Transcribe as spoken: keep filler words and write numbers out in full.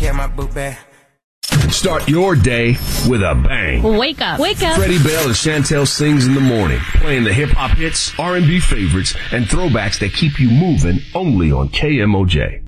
care my boot bag. Start your day with a bang. Wake up. Wake up. Freddie Bell and Chantel Sings in the morning, playing the hip-hop hits, R and B favorites, and throwbacks that keep you moving only on K M O J.